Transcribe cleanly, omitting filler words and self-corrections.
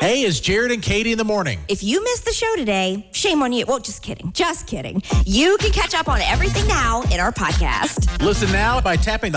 Today is Jared and Katie in the morning. If you missed the show today, shame on you. Well, just kidding. Just kidding. You can catch up on everything now in our podcast. Listen now by tapping the